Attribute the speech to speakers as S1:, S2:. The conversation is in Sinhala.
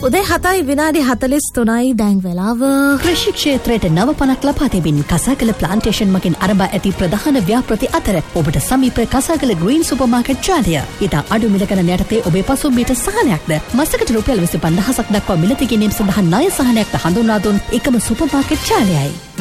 S1: උදේ 7:43 දැන් වෙලාව.
S2: කෘෂි ක්ෂේත්‍රයට නව පණක් ලබා දෙමින් කසාගල ප්ලාන්ටේෂන් මගින් අරඹා ඇති ප්‍රධාන ව්‍යාපෘති අතර ඔබට සමීප කසාගල ග්‍රීන් සුපර් මාකට් ජාලය. ඉතා අඩු මිල ගණන යටතේ ඔබේ පසුම්බියට සහනයක්ද මසකට රුපියල් 25000ක් දක්වා මිලදී ගැනීම සඳහා ණය සහනයක්ද හඳුන්වා දුන් එකම සුපර් මාකට් ජාලයයි.